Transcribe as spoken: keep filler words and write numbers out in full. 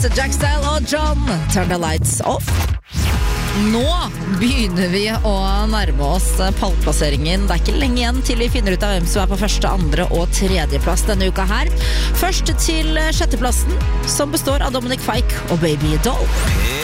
Jack Style og John, Turn the Lights Off. Nå begynner vi å nærme oss pallplasseringen. Det er ikke lenge igjen til vi finner ut av hvem som er på første, andre og tredjeplass denne uka her. Først til sjetteplassen, som består av Dominic Fike og Baby Doll.